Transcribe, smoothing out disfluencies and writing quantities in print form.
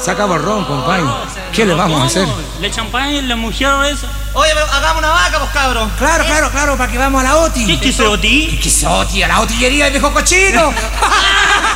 Se acabó el ron, compadre. ¿Qué le vamos a hacer? ¿Le champán la mujer esa? Oye, pero hagamos una vaca, pues, cabros. Claro, para que vamos a la OTI. ¿Qué es ese Oti? ¿Qué es OTI? A la otillería del viejo cochino.